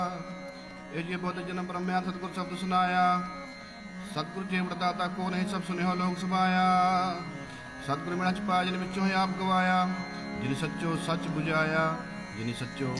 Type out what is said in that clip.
ਇਹ ਜੀ ਬੁੱਧ ਜਨਮ ਬ੍ਰਹਮਿਆ ਸਤਿਗੁਰ ਸ਼ਬਦ ਸੁਨਾਇਆ। ਸਤਿਗੁਰ ਜੀ ਵਰਦਾਤਾ ਕੋ ਨਹੀਂ ਸਭ ਸੁਨਿਓ ਲੋਕ ਸਮਾਇਆ। ਸਤਿਗੁਰ ਮਿਲਣ ਚ ਪਾਇਆ ਜਿਨ ਵਿੱਚੋਂ ਆਪ ਗਵਾਇਆ। ਜਿਨ ਸੱਚੋ ਸੱਚ ਬੁਝਾਇਆ। ਜਿਨ ਸੱਚੋ